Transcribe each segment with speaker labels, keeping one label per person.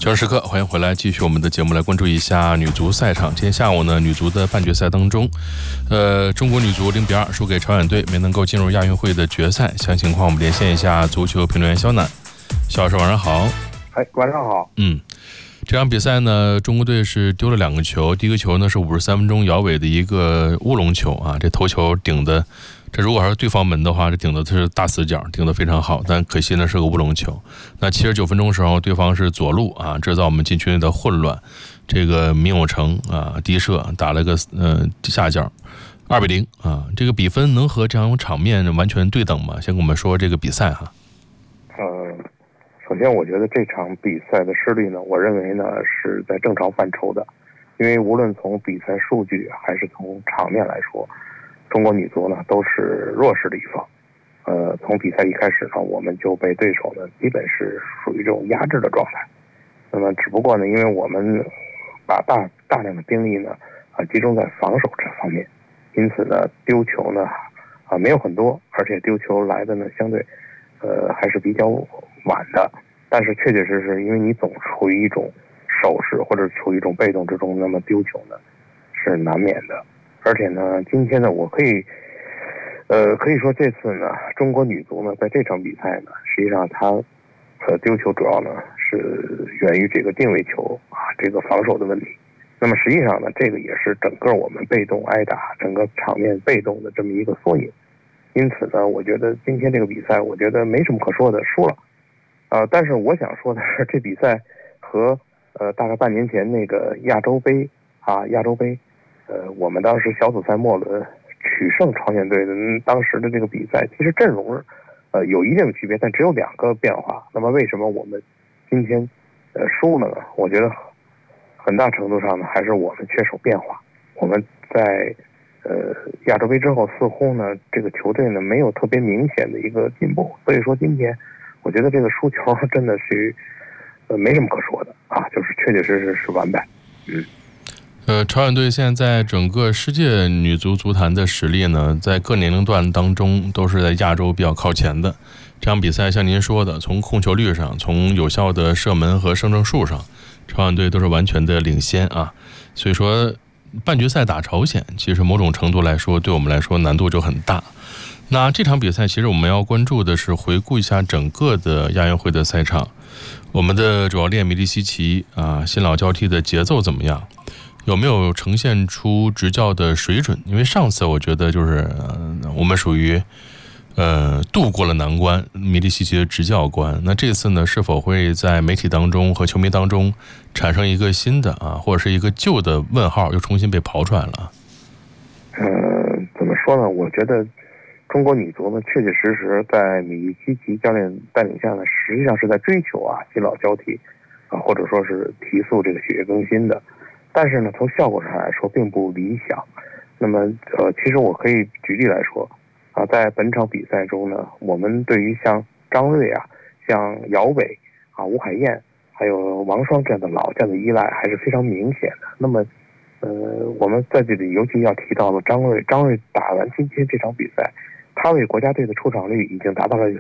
Speaker 1: 正时刻，欢迎回来，继续我们的节目，来关注一下女足赛场。今天下午呢，女足的半决赛当中，中国女足0-2输给朝鲜队，没能够进入亚运会的决赛。详细情况我们连线一下足球评论员肖楠。肖老师晚上好。
Speaker 2: 晚上好。
Speaker 1: 这场比赛呢，中国队是丢了2个球，第一个球呢是53分钟姚伟的一个乌龙球啊，这头球顶的，这如果要是对方门的话，这顶的是大死角，顶得非常好，但可惜呢是个乌龙球。那79分钟的时候，对方是左路啊，制造我们禁区内的混乱，这个闵永成啊低射打了个下角，2-0啊，这个比分能和这样场面完全对等吗？先跟我们说这个比赛哈。
Speaker 2: 首先我觉得这场比赛的失利呢，我认为呢是在正常范畴的，因为无论从比赛数据还是从场面来说，中国女足呢都是弱势的一方。从比赛一开始呢，我们就被对手呢基本是属于这种压制的状态。那么只不过呢，因为我们把大量的兵力呢集中在防守这方面，因此呢丢球呢没有很多，而且丢球来的呢相对还是比较晚的。但是确确实实，因为你总处于一种守势或者处于一种被动之中，那么丢球呢是难免的。而且呢，今天呢，我可以说这次呢，中国女足呢在这场比赛呢，实际上她丢球主要呢是源于这个定位球这个防守的问题。那么实际上呢，这个也是整个我们被动挨打，整个场面被动的这么一个缩影。因此呢，我觉得今天这个比赛，我觉得没什么可说的，输了。但是我想说的是，这比赛和大概半年前那个亚洲杯，我们当时小组赛末轮取胜朝鲜队的当时的这个比赛，其实阵容有一定的区别，但只有2个变化。那么为什么我们今天输了呢？我觉得很大程度上呢，还是我们缺少变化。我们在亚洲杯之后，似乎呢这个球队呢没有特别明显的一个进步，所以说今天我觉得这个输球真的是没什么可说的就是确确实实是完败。
Speaker 1: 朝鲜队现在整个世界女足足坛的实力呢，在各年龄段当中都是在亚洲比较靠前的。这场比赛像您说的，从控球率上，从有效的射门和胜正数上，朝鲜队都是完全的领先啊。所以说半决赛打朝鲜，其实某种程度来说，对我们来说难度就很大。那这场比赛其实我们要关注的是回顾一下整个的亚运会的赛场，我们的主教练米利西奇新老交替的节奏怎么样，有没有呈现出执教的水准？因为上次我觉得就是我们属于度过了难关，米利西奇的执教关。那这次呢，是否会在媒体当中和球迷当中产生一个新的或者是一个旧的问号又重新被刨出来了？
Speaker 2: 怎么说呢？我觉得中国女足呢，确确实实在米利西奇教练带领下呢，实际上是在追求新老交替或者说是提速这个血液更新的。但是呢，从效果上来说并不理想。那么其实我可以举例来说在本场比赛中呢，我们对于像张睿像姚伟吴海燕还有王霜这样的老将的依赖还是非常明显的。那么我们在这里尤其要提到了张睿打完今天这场比赛，他为国家队的出场率已经达到了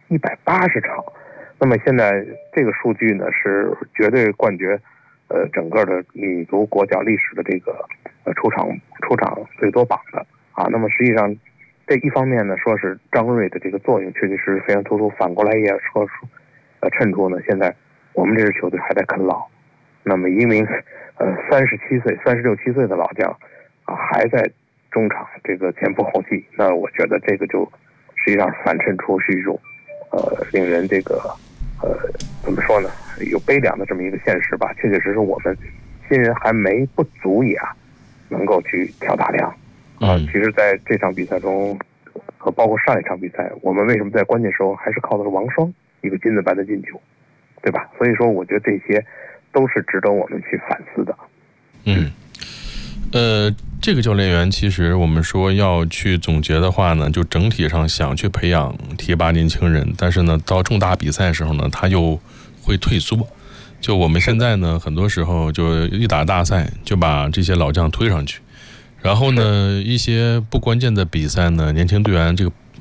Speaker 2: 180场。那么现在这个数据呢是绝对冠绝整个的女足国脚历史的这个出场最多榜的那么实际上这一方面呢，说是张睿的这个作用确实是非常突出，反过来也说衬出呢，现在我们这支球队还在啃老。那么一名36、7岁的老将还在中场这个前仆后继，那我觉得这个就实际上反衬出是一种令人这个怎么说呢，有悲凉的这么一个现实吧。确确实实我们新人还不足以能够去挑大梁其实在这场比赛中和包括上一场比赛，我们为什么在关键时候还是靠的是王霜一个金子般的进球，对吧？所以说我觉得这些都是值得我们去反思的。
Speaker 1: 这个教练员其实我们说要去总结的话呢，就整体上想去培养提拔年轻人，但是呢到重大比赛的时候呢，他又会退缩。就我们现在呢，很多时候就一打大赛就把这些老将推上去，然后呢一些不关键的比赛呢，年轻队员这个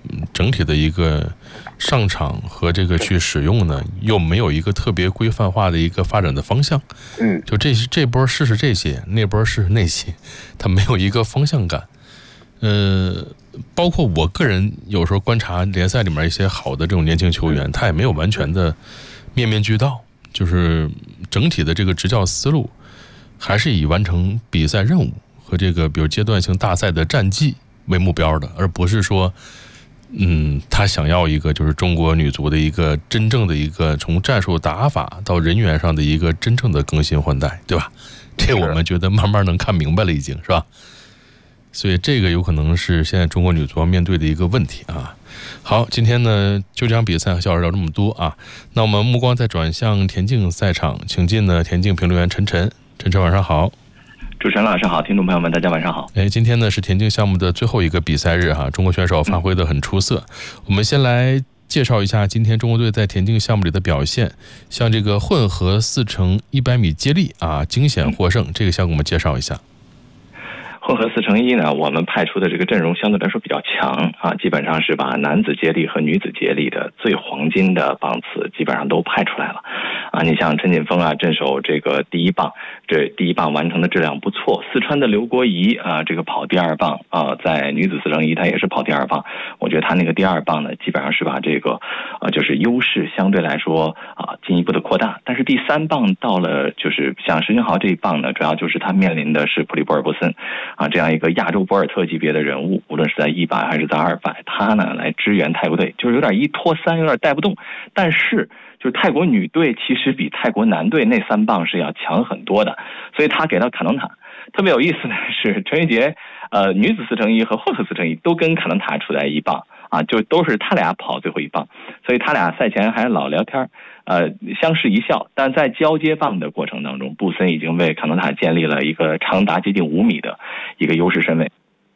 Speaker 1: 整体的一个上场和这个去使用呢，又没有一个特别规范化的一个发展的方向。就这波试试这些，那波试试那些，它没有一个方向感。包括我个人有时候观察联赛里面一些好的这种年轻球员，他也没有完全的面面俱到，就是整体的这个执教思路还是以完成比赛任务和这个比如阶段性大赛的战绩为目标的，而不是说他想要一个就是中国女足的一个真正的一个从战术打法到人员上的一个真正的更新换代，对吧？这我们觉得慢慢能看明白了，已经是吧？所以这个有可能是现在中国女足要面对的一个问题啊。好，今天呢就这场比赛和小老师聊这么多啊，那我们目光再转向田径赛场，请进呢田径评论员陈晨晚上好。
Speaker 3: 主持人老师好，听众朋友们大家晚上好。
Speaker 1: 今天呢是田径项目的最后一个比赛日哈，中国选手发挥得很出色。我们先来介绍一下今天中国队在田径项目里的表现，像这个混合4乘100米接力啊，惊险获胜，这个项目我们介绍一下。
Speaker 3: 混合4乘1呢，我们派出的这个阵容相对来说比较强啊，基本上是把男子接力和女子接力的最黄金的棒次基本上都派出来了啊。你像陈锦锋啊，镇守这个第一棒，这第一棒完成的质量不错。四川的刘国仪啊，这个跑第二棒啊，在女子4乘1他也是跑第二棒。我觉得他那个第二棒呢，基本上是把这个就是优势相对来说啊进一步的扩大。但是第三棒到了，就是像石俊豪这一棒呢，主要就是他面临的是普利博尔博森啊，这样一个亚洲博尔特级别的人物，无论是在100还是在200，他呢来支援泰国队，就是有点1拖3，有点带不动。但是就是泰国女队其实比泰国男队那3棒是要强很多的，所以他给到卡农塔。特别有意思的是，陈玉洁女子4乘1和混合4乘1都跟卡农塔处在一棒啊，就都是他俩跑最后一棒，所以他俩赛前还老聊天相视一笑。但在交接棒的过程当中，布森已经为卡农塔建立了一个长达接近5米的一个优势身位。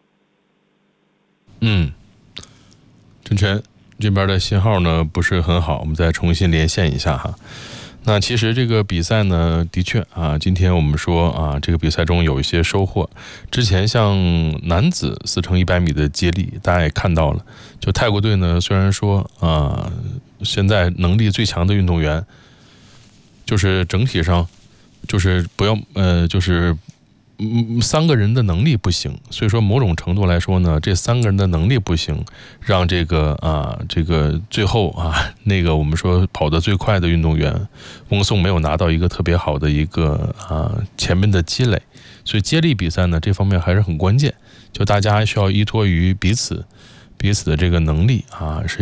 Speaker 1: 陈晨这边的信号呢不是很好，我们再重新连线一下哈。那其实这个比赛呢，的确啊，今天我们说啊，这个比赛中有一些收获。之前像男子4乘100米的接力，大家也看到了，就泰国队呢，虽然说现在能力最强的运动员，就是整体上就是不要就是3个人的能力不行，所以说某种程度来说呢，这3个人的能力不行，让这个最后那个我们说跑得最快的运动员翁颂没有拿到一个特别好的一个前面的积累，所以接力比赛呢这方面还是很关键，就大家需要依托于彼此的这个能力是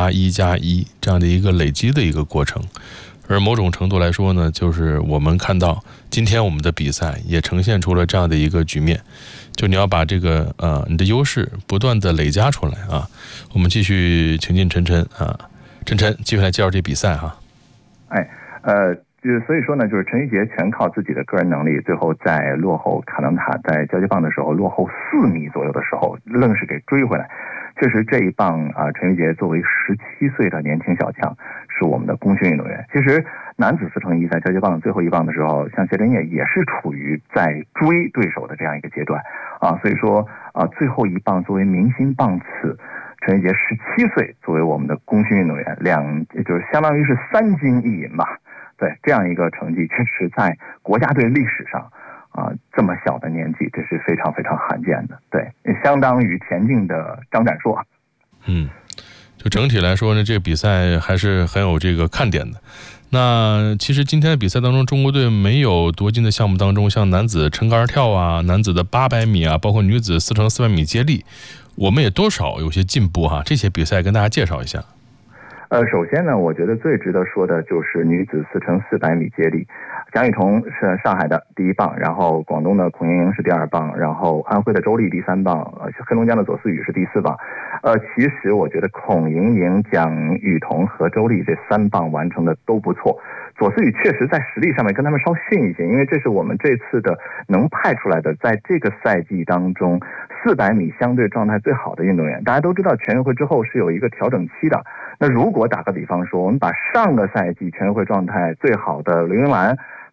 Speaker 1: 1+1+1这样的一个累积的一个过程。而某种程度来说呢，就是我们看到今天我们的比赛也呈现出了这样的一个局面，就你要把这个你的优势不断的累加出来啊。我们继续请进陈晨继续来介绍这比赛哈。
Speaker 4: 就是所以说呢，就是陈玉洁全靠自己的个人能力，最后在落后卡农塔在交接棒的时候落后4米左右的时候，愣是给追回来。确实这一棒陈玉洁作为17岁的年轻小将，是我们的功勋运动员。其实男子4乘1在交接棒最后一棒的时候，像谢震业也是处于在追对手的这样一个阶段所以说最后一棒作为明星棒次，陈玉洁17岁作为我们的功勋运动员，就是相当于是3金1银吧。对，这样一个成绩，这是在国家队历史上这么小的年纪，这是非常非常罕见的。对，相当于田径的张展硕。
Speaker 1: 就整体来说呢，这个比赛还是很有这个看点的。那其实今天的比赛当中，中国队没有夺金的项目当中，像男子撑杆跳男子的800米包括女子4乘400米接力，我们也多少有些进步这些比赛跟大家介绍一下。
Speaker 4: 首先呢，我觉得最值得说的就是女子4乘400米接力，蒋雨桐是上海的第一棒，然后广东的孔莹莹是第二棒，然后安徽的周丽第三棒，黑龙江的左思雨是第4棒。其实我觉得孔莹莹、蒋雨桐和周丽这3棒完成的都不错。左思雨确实在实力上面跟他们稍逊一些，因为这是我们这次的能派出来的在这个赛季当中400米相对状态最好的运动员。大家都知道全运会之后是有一个调整期的，那如果打个比方说，我们把上个赛季全运会状态最好的刘云兰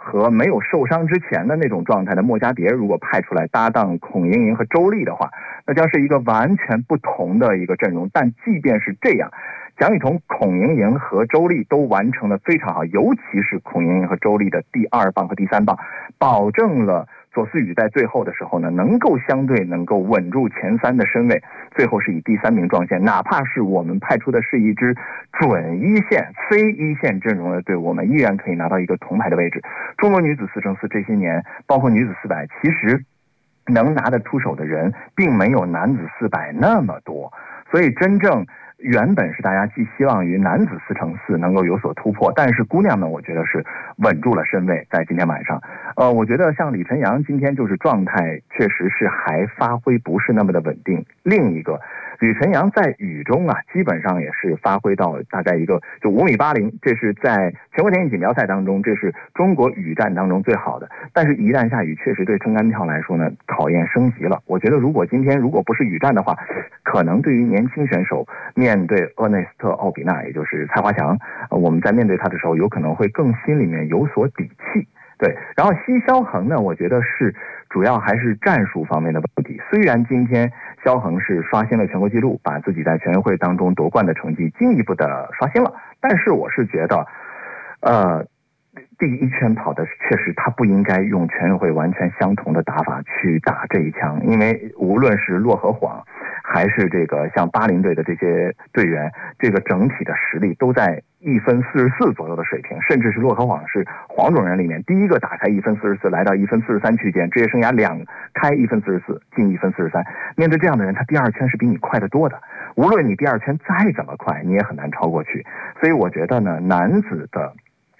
Speaker 4: 和没有受伤之前的那种状态的莫家蝶，如果派出来搭档孔莹莹和周丽的话，那将是一个完全不同的一个阵容。但即便是这样，蒋雨桐、孔莹莹和周丽都完成了非常好，尤其是孔莹莹和周丽的第2棒和第3棒，保证了左思雨在最后的时候呢，能够稳住前3的身位，最后是以第3名撞线。哪怕是我们派出的是一支准一线、非一线阵容的队伍，我们依然可以拿到一个铜牌的位置。中国女子4×4这些年，包括女子400，其实能拿得出手的人并没有男子400那么多，所以真正原本是大家寄希望于男子4×4能够有所突破，但是姑娘们我觉得是稳住了身位，在今天晚上。我觉得像李晨阳今天就是状态确实是还发挥不是那么的稳定。另一个李晨阳在雨中啊，基本上也是发挥到大概一个就5.80米，这是在全国田径锦标赛当中，这是中国雨战当中最好的。但是一旦下雨，确实对撑杆跳来说呢，考验升级了。我觉得如果今天如果不是雨战的话，可能对于年轻选手面对厄内斯特·奥比纳，也就是蔡华强，我们在面对他的时候，有可能会更心里面有所底气。对，然后奚肖恒呢，我觉得是主要还是战术方面的问题。虽然今天肖恒是刷新了全国纪录，把自己在全运会当中夺冠的成绩进一步的刷新了，但是我是觉得，第一圈跑的确实他不应该用全运会完全相同的打法去打这一枪，因为无论是洛和晃还是这个像巴林队的这些队员，这个整体的实力都在1分44左右的水平，甚至是洛和晃是黄种人里面第一个打开1分44来到1分43区间，职业生涯2开1分44进1分43。面对这样的人，他第2圈是比你快得多的，无论你第2圈再怎么快，你也很难超过去。所以我觉得呢，男子的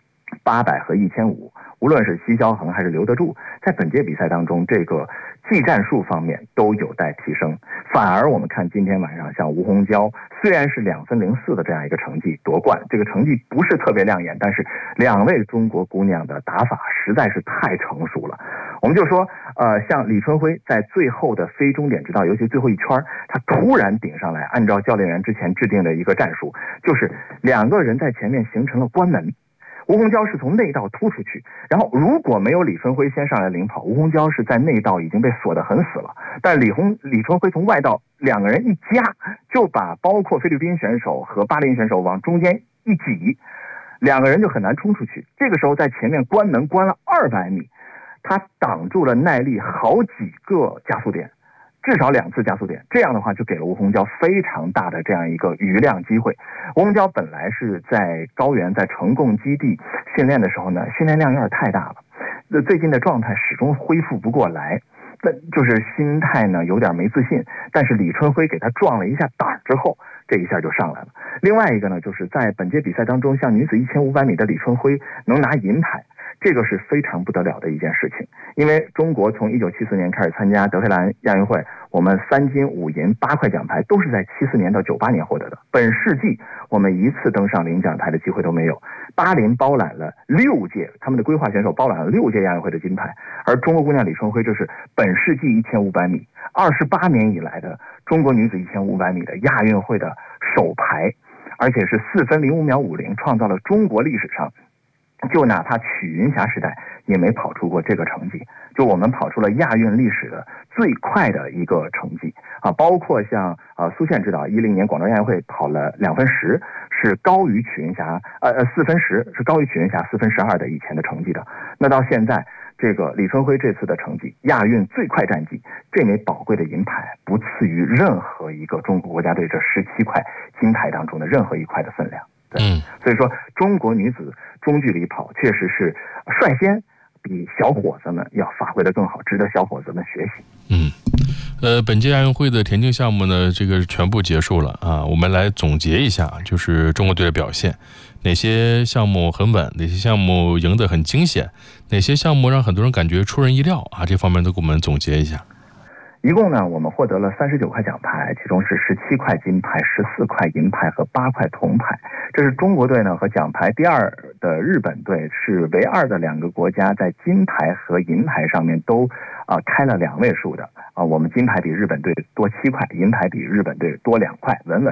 Speaker 4: 800和1500，无论是奚肖恒还是刘德柱，在本届比赛当中，这个技战术方面都有待提升。反而我们看今天晚上，像吴洪娇，虽然是2分04的这样一个成绩夺冠，这个成绩不是特别亮眼，但是2位中国姑娘的打法实在是太成熟了。我们就说，像李春辉在最后的非终点直道，尤其最后一圈，他突然顶上来，按照教练员之前制定的一个战术，就是2个人在前面形成了关门。吴洪娇是从内道突出去，然后如果没有李春辉先上来领跑，吴洪娇是在内道已经被锁得很死了。但李春辉从外道2个人一夹，就把包括菲律宾选手和巴林选手往中间一挤，2个人就很难冲出去。这个时候在前面关门关了200米，他挡住了耐力好几个加速点，至少2次加速点，这样的话就给了吴洪娇非常大的这样一个余量机会。吴洪娇本来是在高原在成贡基地训练的时候呢，训练量有点太大了，最近的状态始终恢复不过来，就是心态呢有点没自信。但是李春辉给他壮了一下胆之后，这一下就上来了。另外一个呢，就是在本届比赛当中，像女子1500米的李春辉能拿银牌，这个是非常不得了的一件事情。因为中国从1974年开始参加德黑兰亚运会，我们3金5银8块奖牌都是在74年到98年获得的。本世纪我们1次登上领奖台的机会都没有。巴林包揽了6届，他们的规划选手包揽了6届亚运会的金牌，而中国姑娘李春辉这是本世纪1500米28年以来的中国女子1500米的亚运会的首牌，而且是4分05秒50，创造了中国历史上就哪怕曲云霞时代也没跑出过这个成绩，就我们跑出了亚运历史的最快的一个成绩啊！包括像苏倩指导10年广州亚运会跑了2分10，是高于曲云霞4分10，是高于曲云霞4分12的以前的成绩的。那到现在这个李春辉这次的成绩，亚运最快战绩，这枚宝贵的银牌不次于任何一个中国国家队这17块金牌当中的任何一块的分量。所以说中国女子中距离跑确实是率先比小伙子们要发挥得更好，值得小伙子们学习。
Speaker 1: 本届亚运会的田径项目呢，这个全部结束了啊。我们来总结一下，就是中国队的表现，哪些项目很稳，哪些项目赢得很惊险，哪些项目让很多人感觉出人意料啊，这方面都给我们总结一下。
Speaker 4: 一共呢，我们获得了39块奖牌，其中是17块金牌、14块银牌和8块铜牌。这是中国队呢和奖牌第2的日本队是唯2的2个国家在金牌和银牌上面都开了2位数的啊。我们金牌比日本队多7块，银牌比日本队多2块，稳稳